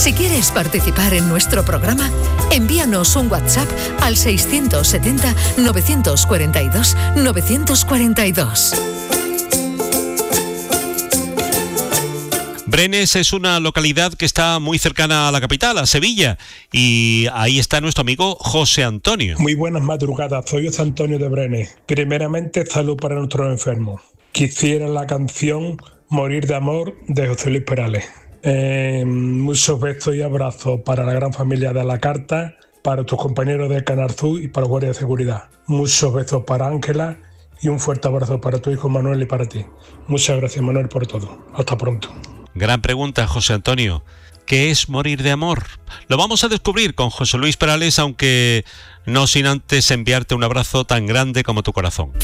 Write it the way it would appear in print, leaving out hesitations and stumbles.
Si quieres participar en nuestro programa, envíanos un WhatsApp al 670-942-942. Brenes es una localidad que está muy cercana a la capital, a Sevilla, y ahí está nuestro amigo José Antonio. Muy buenas madrugadas, soy José Antonio de Brenes. Primeramente, salud para nuestros enfermos. Quisiera la canción Morir de amor de José Luis Perales. Muchos besos y abrazos para la gran familia de La Carta, para tus compañeros de Canal Sur y para el Guardia de Seguridad. Muchos besos para Ángela y un fuerte abrazo para tu hijo Manuel y para ti. Muchas gracias, Manuel, por todo. Hasta pronto. Gran pregunta, José Antonio. ¿Qué es morir de amor? Lo vamos a descubrir con José Luis Perales, aunque no sin antes enviarte un abrazo tan grande como tu corazón.